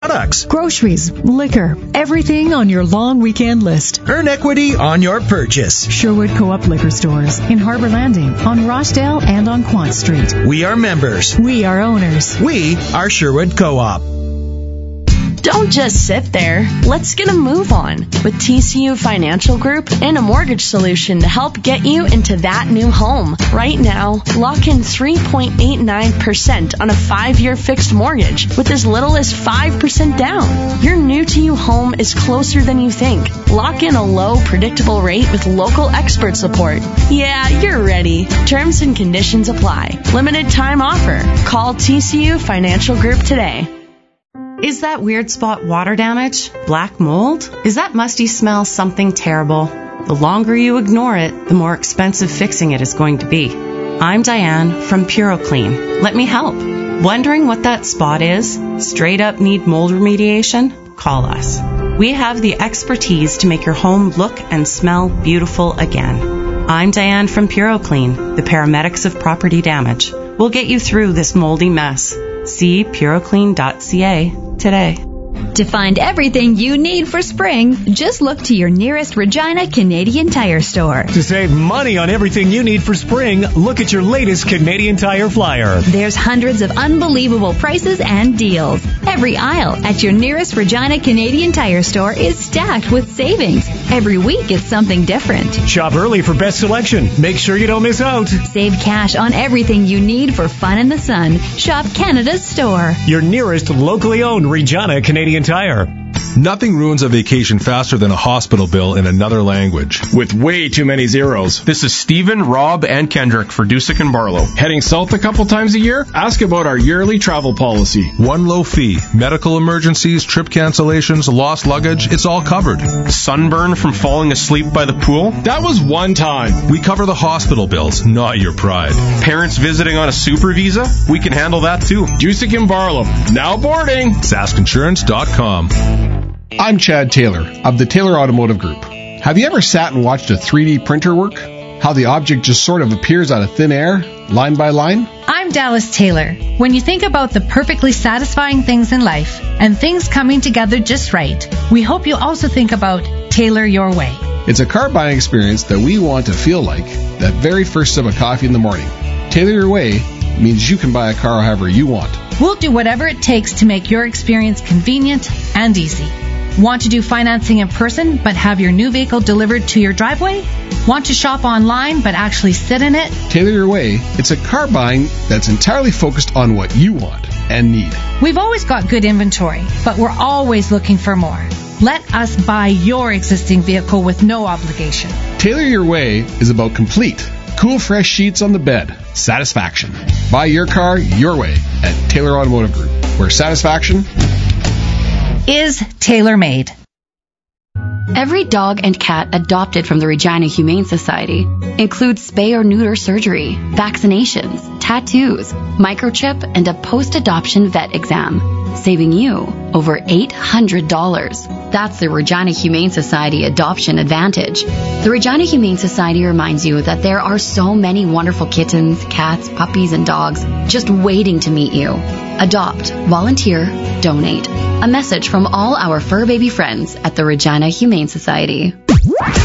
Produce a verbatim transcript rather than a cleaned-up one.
products. Groceries, liquor, everything on your long weekend list. Earn equity on your purchase. Sherwood Co-op Liquor Stores in Harbor Landing, on Rochdale, and on Quant Street. We are members. We are owners. We are Sherwood Co-op. Don't just sit there. Let's get a move on with T C U Financial Group and a mortgage solution to help get you into that new home. Right now, lock in three point eight nine percent on a five-year fixed mortgage with as little as five percent down. Your new-to-you home is closer than you think. Lock in a low, predictable rate with local expert support. Yeah, you're ready. Terms and conditions apply. Limited time offer. Call T C U Financial Group today. Is that weird spot water damage? Black mold? Is that musty smell something terrible? The longer you ignore it, the more expensive fixing it is going to be. I'm Diane from PuroClean. Let me help. Wondering what that spot is? Straight up need mold remediation? Call us. We have the expertise to make your home look and smell beautiful again. I'm Diane from PuroClean, the paramedics of property damage. We'll get you through this moldy mess. See puroclean dot c a today. To find everything you need for spring, just look to your nearest Regina Canadian Tire store. To save money on everything you need for spring, look at your latest Canadian Tire flyer. There's hundreds of unbelievable prices and deals. Every aisle at your nearest Regina Canadian Tire store is stacked with savings. Every week it's something different. Shop early for best selection. Make sure you don't miss out. Save cash on everything you need for fun in the sun. Shop Canada's store. Your nearest locally owned Regina Canadian Tire. Nothing ruins a vacation faster than a hospital bill in another language. With way too many zeros. This is Stephen, Rob, and Kendrick for Dusick and Barlow. Heading south a couple times a year? Ask about our yearly travel policy. One low fee. Medical emergencies, trip cancellations, lost luggage, it's all covered. Sunburn from falling asleep by the pool? That was one time. We cover the hospital bills, not your pride. Parents visiting on a super visa? We can handle that too. Dusick and Barlow. Now boarding. Sask Insurance dot com. I'm Chad Taylor of the Taylor Automotive Group. Have you ever sat and watched a three D printer work? How the object just sort of appears out of thin air, line by line? I'm Dallas Taylor. When you think about the perfectly satisfying things in life and things coming together just right, we hope you also think about Taylor Your Way. It's a car buying experience that we want to feel like that very first sip of coffee in the morning. Taylor Your Way means you can buy a car however you want. We'll do whatever it takes to make your experience convenient and easy. Want to do financing in person but have your new vehicle delivered to your driveway? Want to shop online but actually sit in it? Taylor Your Way, it's a car buying that's entirely focused on what you want and need. We've always got good inventory, but we're always looking for more. Let us buy your existing vehicle with no obligation. Taylor Your Way is about complete, cool, fresh sheets on the bed. Satisfaction. Buy your car your way at Taylor Automotive Group, where satisfaction is tailor-made. Every dog and cat adopted from the Regina Humane Society includes spay or neuter surgery, vaccinations, tattoos, microchip, and a post-adoption vet exam, saving you over eight hundred dollars. That's the Regina Humane Society Adoption Advantage. The Regina Humane Society reminds you that there are so many wonderful kittens, cats, puppies, and dogs just waiting to meet you. Adopt, volunteer, donate. A message from all our fur baby friends at the Regina Humane Society.